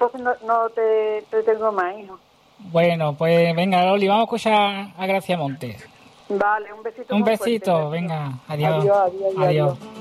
entonces no te tengo más, hijo. Bueno, pues venga, Loli, vamos a escuchar a Gracia Montes. Vale, un besito. Un muy fuerte, besito, cariño. venga, adiós. Adiós, adiós, adiós. Adiós. Adiós.